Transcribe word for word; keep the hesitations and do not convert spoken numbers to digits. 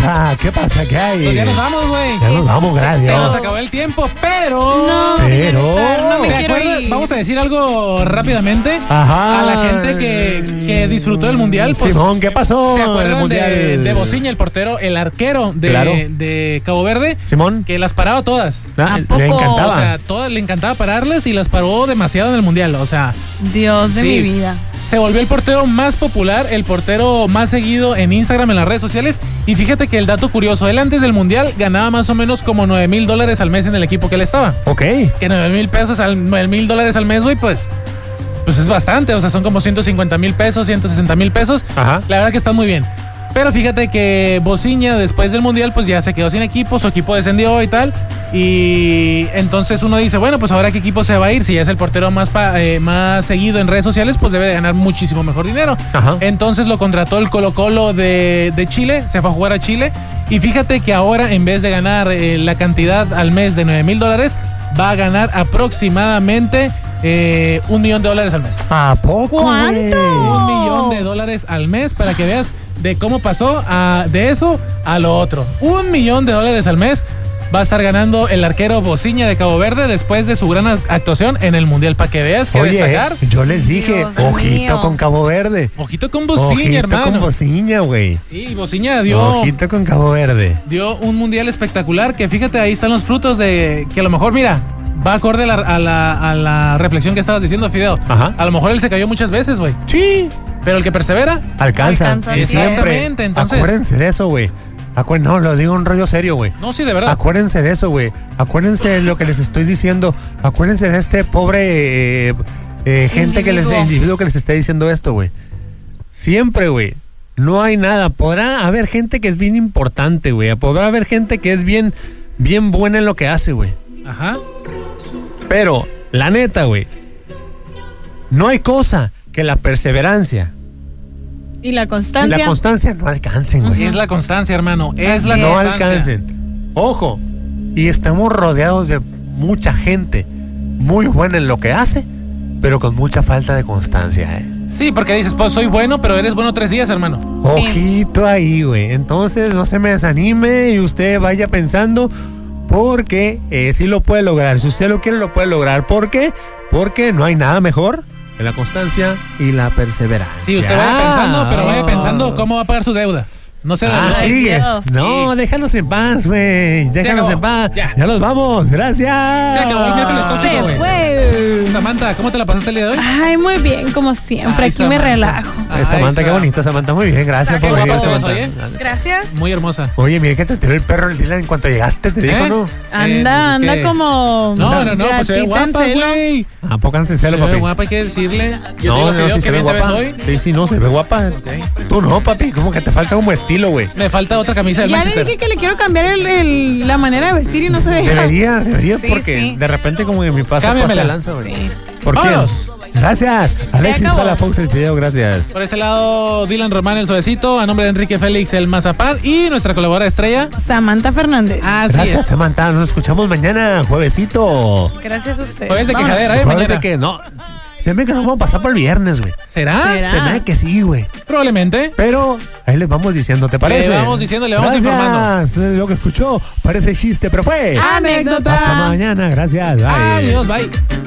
pasa? ¿Qué pasa? ¿Qué hay? Pues ya nos vamos, güey. Ya nos vamos, gracias. Se nos acabó el tiempo, pero... No, Pero- señor Star, no me ¿Te quiero acuerdas? ir. Vamos a decir algo rápidamente. Ajá. A la gente que, que disfrutó del Mundial. Pues, Simón, ¿qué pasó? ¿se El acuerdan Mundial. de, de Bociña, el portero, el arquero de, Claro. de Cabo Verde? Simón. Que las paraba todas. Ah, ¿A le poco? encantaba. O sea, todas le encantaba pararles y las paró demasiado en el Mundial. O sea, Dios de Sí. mi vida. se volvió el portero más popular, el portero más seguido en Instagram, en las redes sociales. Y fíjate que el dato curioso, él antes del Mundial ganaba más o menos como nueve mil dólares al mes en el equipo que él estaba. Ok. Que nueve mil pesos al nueve mil dólares al mes, güey, pues, pues es bastante. O sea, son como ciento cincuenta mil pesos, ciento sesenta mil pesos. Ajá. La verdad que está muy bien. Pero fíjate que Bociña, después del Mundial, pues ya se quedó sin equipo, su equipo descendió y tal. Y entonces uno dice, bueno, pues ahora qué equipo se va a ir. Si ya es el portero más, pa- eh, más seguido en redes sociales, pues debe de ganar muchísimo mejor dinero. Ajá. Entonces lo contrató el Colo-Colo de, de Chile, se fue a jugar a Chile. Y fíjate que ahora, en vez de ganar eh, la cantidad al mes de nueve mil dólares, va a ganar aproximadamente eh, un millón de dólares al mes. ¿A poco? ¿Cuánto? güey? Un millón de dólares al mes para que veas de cómo pasó a- de eso a lo otro. Un millón de dólares al mes va a estar ganando el arquero Bociña de Cabo Verde después de su gran a- actuación en el Mundial. Para que veas que Oye, destacar. yo les dije, Dios ojito mío. con Cabo Verde. Ojito con Bociña, Ojito hermano. con Bociña, güey. Sí, Bociña dio, Ojito con Cabo Verde. dio un Mundial espectacular. Que fíjate, ahí están los frutos de que a lo mejor, mira, va acorde a la, a la, a la reflexión que estabas diciendo, Fideo. Ajá. A lo mejor él se cayó muchas veces, güey. Sí. Pero el que persevera, Alcanza. Alcanza, Y sí. siempre. Exactamente, entonces- Acuérdense de eso, güey. Acuer- no, lo digo en rollo serio, güey. no, sí, de verdad. Acuérdense de eso, güey. Acuérdense de lo que les estoy diciendo. Acuérdense de este pobre eh, eh, gente que les, Individuo. individuo que les está diciendo esto, güey. Siempre, güey. No hay nada. Podrá haber gente que es bien importante, güey. Podrá haber gente que es bien, bien buena en lo que hace, güey. Ajá. Pero, la neta, güey. No hay cosa que la perseverancia Y la y constancia. la constancia no alcancen, güey. Es la constancia, hermano. Es Así la es. No constancia. alcancen. Ojo, y estamos rodeados de mucha gente muy buena en lo que hace, pero con mucha falta de constancia, ¿eh? Sí, porque dices, pues soy bueno, pero eres bueno tres días, hermano. Ojito ahí, güey. Entonces no se me desanime y usted vaya pensando, porque eh, sí lo puede lograr. Si usted lo quiere, lo puede lograr. ¿Por qué? Porque no hay nada mejor que la constancia y la perseverancia. Sí, usted vaya pensando, pero vaya Ah. pensando cómo va a pagar su deuda. No se Ah, Ay, sí, es. Dios. No, Sí. déjanos en paz, güey. Déjanos acabó. en paz. Ya. Ya nos vamos. Gracias. Se acabó el miércoles tóxico, Se güey. fue. Samantha, ¿cómo te la pasaste el día de hoy? Ay, muy bien, como siempre. Ay, Aquí me Samantha. relajo. Ay, Samantha, qué Sam- bonita, Samantha. Muy bien, gracias Ah, qué por venir, guapa te ves Samantha. hoy, ¿eh? Gracias. Muy hermosa. Oye, mire que te tiró el perro el día en cuanto llegaste, te dijo, ¿Eh? ¿no? Anda, Eh, pues es anda que- como. No, no, no, pues se ve gatita en guapa, celo. güey. ¿A poco antes en Se celo, ve papi? guapa, hay que decirle. Yo No, te digo, no, Fideo, sí qué se ve bien te ves guapa. hoy. Sí, sí, no, se ve guapa. Tú no, papi, como que te falta como estilo, güey. Me falta otra camisa del Ya le Manchester. dije que le quiero cambiar el, el- la manera de vestir y no se deja. Deberías, deberías, Sí, porque sí. de repente como que mi paso Cámbiamela. pasa de lanza, güey. Sí. ¿Por qué? Vámonos. Gracias. Alexis acabó. Palafox, el video, gracias. Por este lado, Dylan Román, el suavecito. A nombre de Enrique Félix, el mazapán. Y nuestra colaboradora estrella. Samantha Fernández. Así Gracias, es. Samantha. Nos escuchamos mañana, juevesito. Gracias a ustedes. Jueves de Vámonos. quejadera, ¿eh? Acuérdate Mañana. que no. Se me que nos vamos a pasar por el viernes, güey. ¿Será? ¿Será? Se me hace que sí, güey. Probablemente. Pero ahí les vamos diciendo, ¿te parece? Le vamos diciendo, le vamos Gracias. Lo que escuchó parece chiste, pero fue. Anécdota. Hasta mañana, gracias. Bye. Adiós, bye.